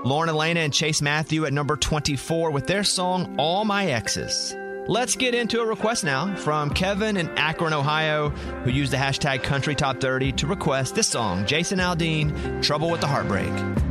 Lauren Elena and Chase Matthew at number 24 with their song, All My Exes. Let's get into a request now from Kevin in Akron, Ohio, who used the hashtag CountryTop30 to request this song, Jason Aldean, Trouble with the Heartbreak.